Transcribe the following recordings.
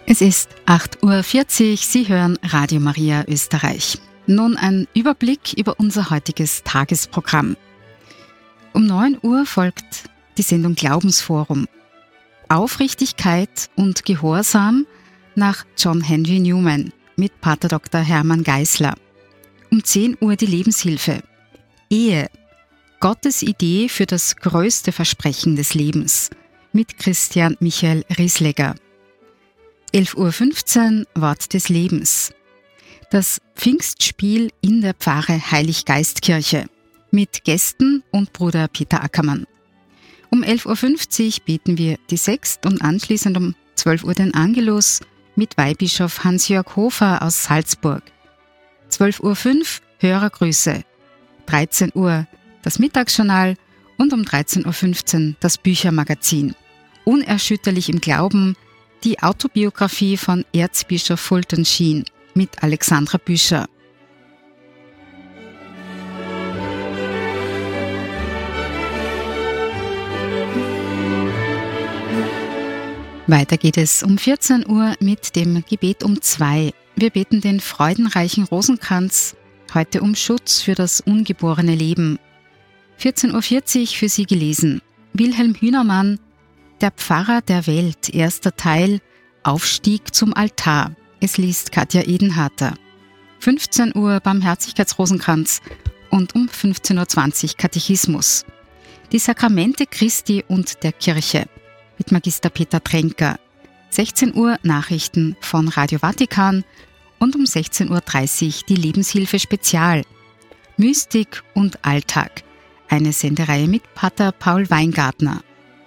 Es ist 8:40 Uhr, Sie hören Radio Maria Österreich. Nun ein Überblick über unser heutiges Tagesprogramm. Um 9 Uhr folgt die Sendung Glaubensforum. Aufrichtigkeit und Gehorsam nach John Henry Newman mit Pater Dr. Hermann Geisler. Um 10 Uhr die Lebenshilfe. Ehe. Gottes Idee für das größte Versprechen des Lebens mit Christian Michael Rieslegger. 11:15 Uhr Wort des Lebens. Das Pfingstspiel in der Pfarre Heiliggeistkirche mit Gästen und Bruder Peter Ackermann. Um 11:50 Uhr beten wir die Sext und anschließend um 12 Uhr den Angelus mit Weihbischof Hans-Jörg Hofer aus Salzburg. 12:05 Uhr Hörergrüße. 13 Uhr das Mittagsjournal und um 13:15 Uhr das Büchermagazin. Unerschütterlich im Glauben, die Autobiografie von Erzbischof Fulton Sheen mit Alexandra Büscher. Weiter geht es um 14 Uhr mit dem Gebet um 2. Wir beten den freudenreichen Rosenkranz, heute um Schutz für das ungeborene Leben. 14:40 Uhr für Sie gelesen. Wilhelm Hühnermann, Der Pfarrer der Welt, erster Teil, Aufstieg zum Altar. Es liest Katja Edenharter. 15 Uhr Barmherzigkeitsrosenkranz und um 15:20 Uhr Katechismus. Die Sakramente Christi und der Kirche mit Magister Peter Tränker. 16 Uhr Nachrichten von Radio Vatikan und um 16:30 Uhr die Lebenshilfe Spezial. Mystik und Alltag. Eine Sendereihe mit Pater Paul Weingartner.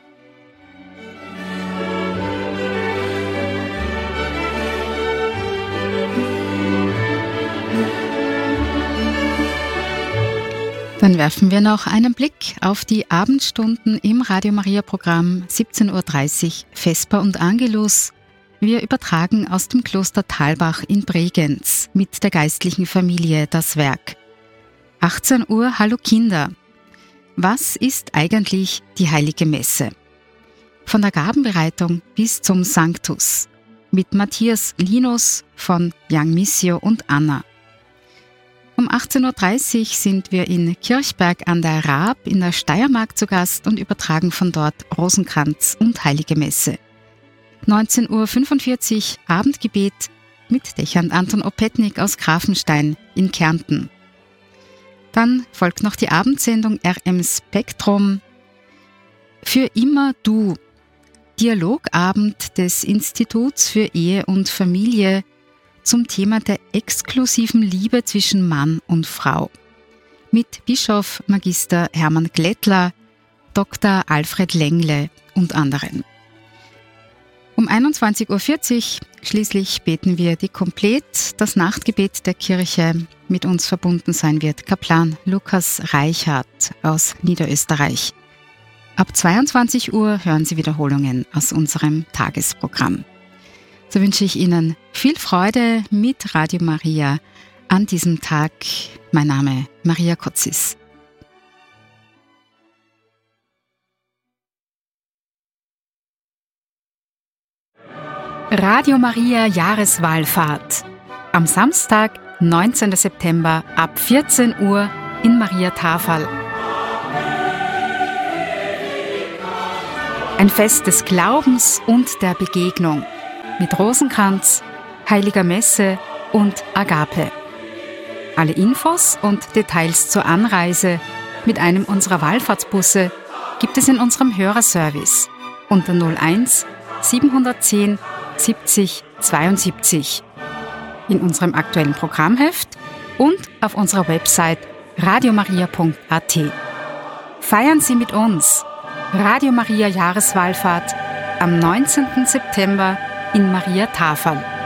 Dann werfen wir noch einen Blick auf die Abendstunden im Radio Maria Programm. 17:30 Uhr Vesper und Angelus. Wir übertragen aus dem Kloster Thalbach in Bregenz mit der geistlichen Familie das Werk. 18 Uhr Hallo Kinder. Was ist eigentlich die Heilige Messe? Von der Gabenbereitung bis zum Sanctus mit Matthias Linus von Young Missio und Anna. Um 18:30 Uhr sind wir in Kirchberg an der Raab in der Steiermark zu Gast und übertragen von dort Rosenkranz und Heilige Messe. 19:45 Uhr Abendgebet mit Dechant Anton Opetnik aus Grafenstein in Kärnten. Dann folgt noch die Abendsendung RM Spektrum. Für immer du. Dialogabend des Instituts für Ehe und Familie zum Thema der exklusiven Liebe zwischen Mann und Frau. Mit Bischof Magister Hermann Glättler, Dr. Alfred Lengle und anderen. Um 21:40 Uhr schließlich beten wir die Komplett, das Nachtgebet der Kirche. Mit uns verbunden sein wird Kaplan Lukas Reichhardt aus Niederösterreich. Ab 22 Uhr hören Sie Wiederholungen aus unserem Tagesprogramm. So wünsche ich Ihnen viel Freude mit Radio Maria an diesem Tag. Mein Name Maria Kotzis. Radio Maria Jahreswallfahrt. Am Samstag, 19. September ab 14 Uhr in Maria Tafel. Ein Fest des Glaubens und der Begegnung mit Rosenkranz, Heiliger Messe und Agape. Alle Infos und Details zur Anreise mit einem unserer Wallfahrtsbusse gibt es in unserem Hörerservice unter 01 710 70 72 in unserem aktuellen Programmheft und auf unserer Website radiomaria.at. Feiern Sie mit uns Radio Maria Jahreswallfahrt am 19. September in Maria Tafel.